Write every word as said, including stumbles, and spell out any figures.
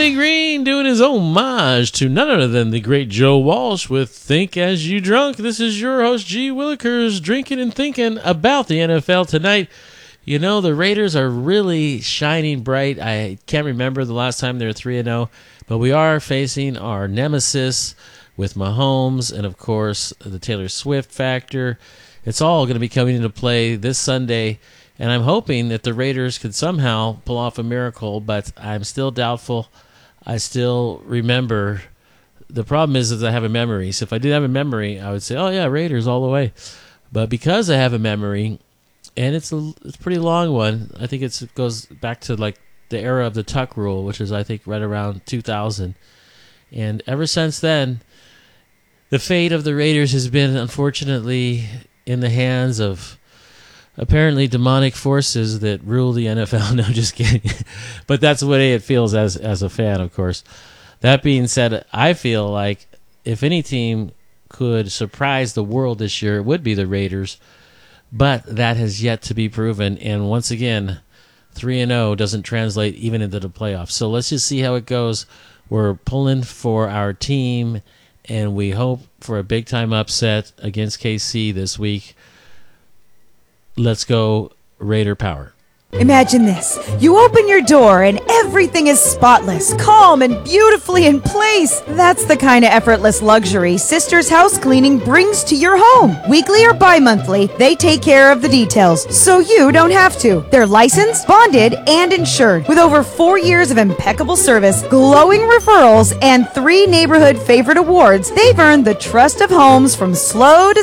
Bobby Green doing his homage to none other than the great Joe Walsh with Think As You Drunk. This is your host, G. Willikers, drinking and thinking about the N F L tonight. You know, the Raiders are really shining bright. I can't remember the last time they were three and oh, but we are facing our nemesis with Mahomes and, of course, the Taylor Swift factor. It's all going to be coming into play this Sunday, and I'm hoping that the Raiders could somehow pull off a miracle, but I'm still doubtful. I still remember. The problem is that I have a memory. So if I did have a memory, I would say, oh, yeah, Raiders all the way. But because I have a memory, and it's a, it's a pretty long one, I think it's, it goes back to like the era of the Tuck rule, which is, I think, right around two thousand. And ever since then, the fate of the Raiders has been, unfortunately, in the hands of apparently demonic forces that rule the N F L. No, just kidding. But that's the way it feels as as a fan, of course. That being said, I feel like if any team could surprise the world this year, it would be the Raiders. But that has yet to be proven. And once again, three and oh doesn't translate even into the playoffs. So let's just see how it goes. We're pulling for our team, and we hope for a big-time upset against K C this week. Let's go, Raider Power. Imagine this. You open your door and everything is spotless, calm, and beautifully in place. That's the kind of effortless luxury Sisters House Cleaning brings to your home. Weekly or bi-monthly, they take care of the details, so you don't have to. They're licensed, bonded, and insured. With over four years of impeccable service, glowing referrals, and three neighborhood favorite awards, they've earned the trust of homes from slow to